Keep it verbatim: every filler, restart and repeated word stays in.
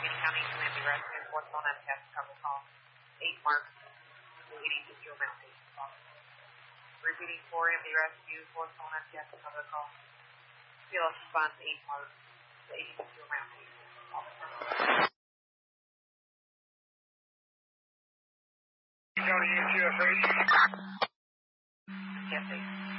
Allegheny County Calamity Rescue, fourth phone M T S cover call. eight Mark, eighty to Joe Mountain. Repeating four M D Rescue, fourth phone M T S cover call. C L S response eight Mark, eighty to Joe Mountain. County U T S eight. Yes, eight.